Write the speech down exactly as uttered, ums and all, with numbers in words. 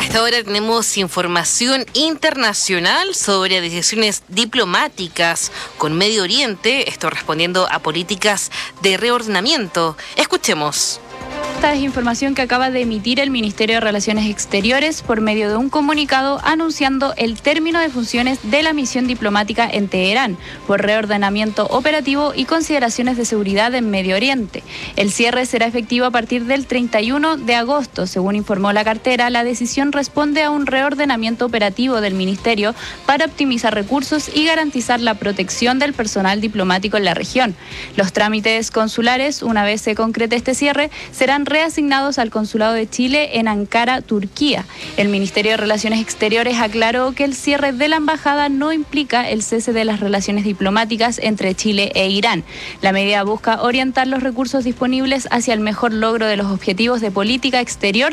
esta hora tenemos información internacional sobre decisiones diplomáticas con Medio Oriente, esto respondiendo a políticas de reordenamiento. Escuchemos. Esta es información que acaba de emitir el Ministerio de Relaciones Exteriores por medio de un comunicado anunciando el término de funciones de la misión diplomática en Teherán por reordenamiento operativo y consideraciones de seguridad en Medio Oriente. El cierre será efectivo a partir del treinta y uno de agosto. Según informó la cartera, la decisión responde a un reordenamiento operativo del Ministerio para optimizar recursos y garantizar la protección del personal diplomático en la región. Los trámites consulares, una vez se concrete este cierre, serán reasignados al Consulado de Chile en Ankara, Turquía. El Ministerio de Relaciones Exteriores aclaró que el cierre de la embajada no implica el cese de las relaciones diplomáticas entre Chile e Irán. La medida busca orientar los recursos disponibles hacia el mejor logro de los objetivos de política exterior